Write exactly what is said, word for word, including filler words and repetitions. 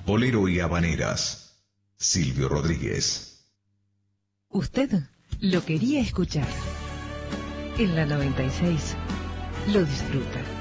bolero y habaneras. Silvio Rodríguez. Usted lo quería escuchar. En la noventa y seis lo disfruta.